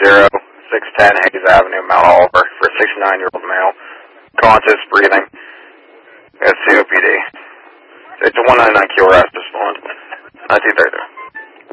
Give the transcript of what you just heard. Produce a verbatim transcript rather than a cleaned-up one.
zero six ten Hayes Avenue, Mount Oliver, for a sixty-nine-year-old male, conscious, breathing, has C O P D. It's a one ninety-nine Q R S, just one, nineteen thirty.